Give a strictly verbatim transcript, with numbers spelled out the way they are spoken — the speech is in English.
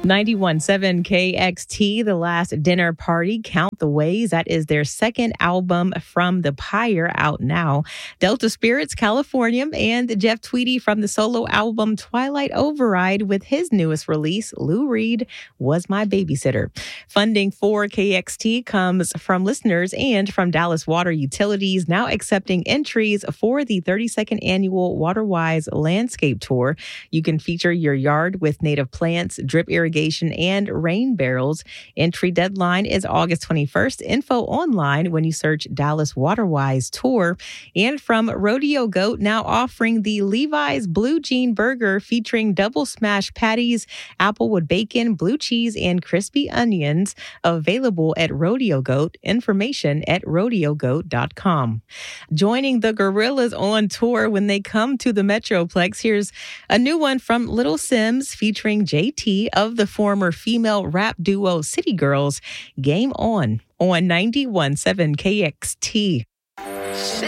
ninety-one point seven K X T, The Last Dinner Party, Count the Ways. That is their second album from the Pyre, out now. Delta Spirits, Californium, and Jeff Tweedy from the solo album Twilight Override with his newest release, Lou Reed, Was My Babysitter. Funding for K X T comes from listeners and from Dallas Water Utilities, now accepting entries for the thirty-second annual WaterWise Landscape Tour. You can feature your yard with native plants, drip irrigation, and rain barrels. Entry deadline is August twenty-first. Info online when you search Dallas WaterWise Tour. And from Rodeo Goat, now offering the Levi's Blue Jean Burger featuring double smash patties, applewood bacon, blue cheese, and crispy onions. Available at Rodeo Goat. Information at rodeo goat dot com. Joining the Gorillas on tour when they come to the Metroplex, here's a new one from Little Sims featuring J T of the former female rap duo City Girls. Game On on ninety-one point seven K X T.